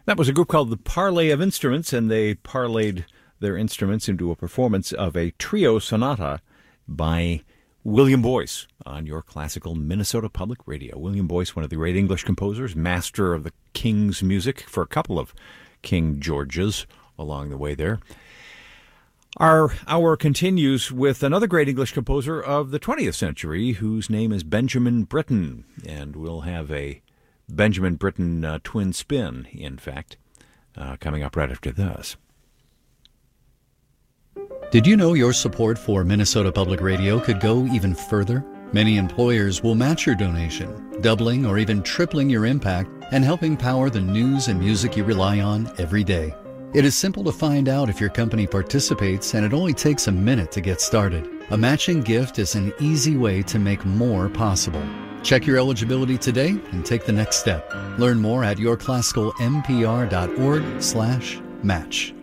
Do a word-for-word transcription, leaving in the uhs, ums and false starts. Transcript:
That was a group called the Parley of Instruments, and they parlayed their instruments into a performance of a trio sonata by William Boyce on your classical Minnesota Public Radio. William Boyce, one of the great English composers, master of the King's music for a couple of King Georges along the way there. Our hour continues with another great English composer of the twentieth century, whose name is Benjamin Britten, and we'll have a Benjamin Britten uh, twin spin, in fact, uh, coming up right after this. Did you know your support for Minnesota Public Radio could go even further? Many employers will match your donation, doubling or even tripling your impact and helping power the news and music you rely on every day. It is simple to find out if your company participates, and it only takes a minute to get started. A matching gift is an easy way to make more possible. Check your eligibility today and take the next step. Learn more at yourclassicalmpr.org slash match.